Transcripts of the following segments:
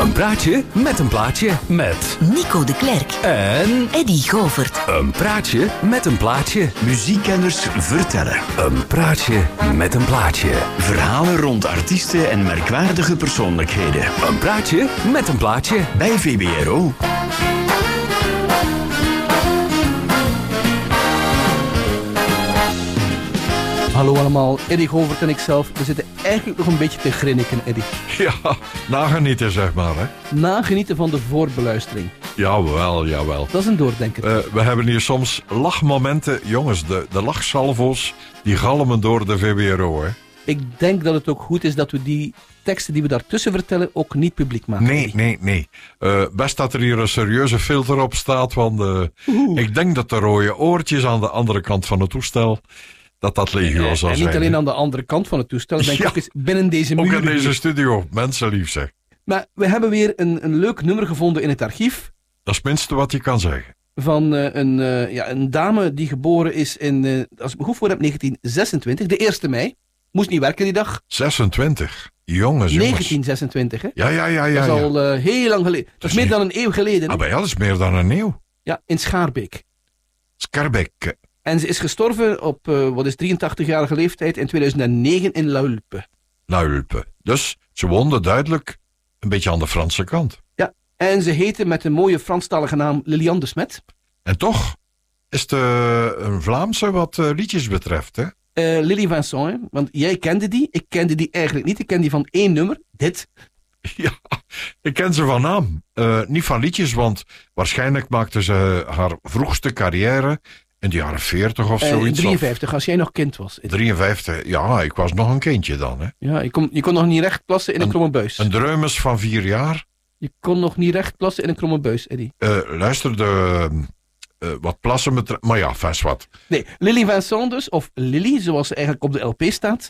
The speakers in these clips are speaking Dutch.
Een praatje met een plaatje met Nico de Klerk en Eddy Govert. een praatje met een plaatje. Muziekkenners vertellen. Een praatje met een plaatje. Verhalen rond artiesten en merkwaardige persoonlijkheden. Een praatje met een plaatje. Bij VBRO. Hallo allemaal, Eddy Govert en ikzelf. We zitten eigenlijk nog een beetje te grinniken, Eddy. Ja, nagenieten zeg maar, hè. Nagenieten van de voorbeluistering. Jawel. Dat is een doordenker. We hebben hier soms lachmomenten. Jongens, de lachsalvo's, die galmen door de VBRO, hè. Ik denk dat het ook goed is dat we die teksten die we daartussen vertellen ook niet publiek maken. Nee. Best dat er hier een serieuze filter op staat, want ik denk dat de rode oortjes aan de andere kant van het toestel, dat legio zal en zijn. niet alleen aan de andere kant van het toestel, denk ik ook eens binnen deze Ook muren. in deze studio, mensenlief zeg. Maar we hebben weer een leuk nummer gevonden in het archief Dat is het minste wat je kan zeggen. van een dame die geboren is in, als ik me goed voor heb, 1926, de 1 mei. Moest niet werken die dag. 26. Jongens. 1926, hè? Ja. Dat is al heel lang geleden. Dat is meer dan een eeuw geleden. Ah, bij jou is het meer dan een eeuw. Ja, in Schaarbeek. Skarbek. En ze is gestorven op, 83-jarige leeftijd in 2009 in Luilpe. Luilpe. Dus ze woonde duidelijk een beetje aan de Franse kant. Ja, en ze heette met een mooie Franstalige naam Liliane de Smet. En toch is het een Vlaamse wat liedjes betreft, hè? Lily Vincent, hè? Want jij kende die. Ik kende die eigenlijk niet. Ik ken die van één nummer. Dit. Ja, ik ken ze van naam. Niet van liedjes, want waarschijnlijk maakte ze haar vroegste carrière in de jaren 40 of zoiets. 53, als jij nog kind was. 53, ja, ik was nog een kindje dan, hè. Ja, je kon nog niet recht plassen in een kromme buis. Een dreumes van 4 jaar. Je kon nog niet recht plassen in een kromme buis, Eddy. Luisterde wat plassen met... Maar ja, vast wat. Nee, Lily Vincent dus, of Lily, zoals ze eigenlijk op de LP staat.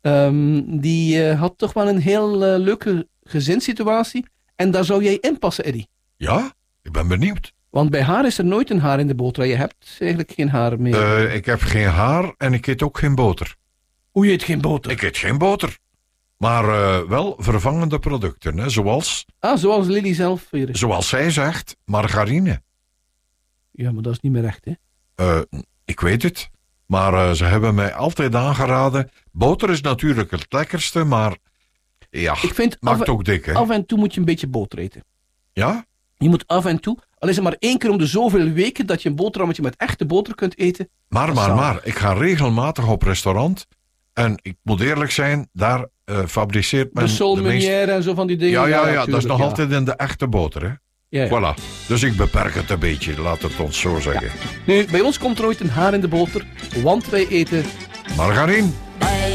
Die had toch wel een heel leuke gezinssituatie. En daar zou jij in passen, Eddy. Ja, ik ben benieuwd. Want bij haar is er nooit een haar in de boter. Je hebt eigenlijk geen haar meer. Ik heb geen haar en ik eet ook geen boter. Hoe je eet geen boter? Ik eet geen boter. Maar wel vervangende producten, hè, zoals Zoals Lily zelf weer is. zoals zij zegt, margarine. Ja, maar dat is niet meer recht, hè? Ik weet het. Maar ze hebben mij altijd aangeraden. Boter is natuurlijk het lekkerste, maar ja, Ik vind maakt ook dik, hè? af en toe moet je een beetje boter eten. Ja? Je moet af en toe, al is het maar 1 keer om de zoveel weken dat je een boterhammetje met echte boter kunt eten. Maar, ik ga regelmatig op restaurant. En ik moet eerlijk zijn, daar fabriceert men De Sol de meeste... Meunière en zo van die dingen. Ja, dat is tuurlijk, nog ja. altijd in de echte boter, hè? Ja. Voilà. Dus ik beperk het een beetje, laat het ons zo zeggen. Nu, bij ons komt er ooit een haar in de boter, want wij eten Margarine. Bij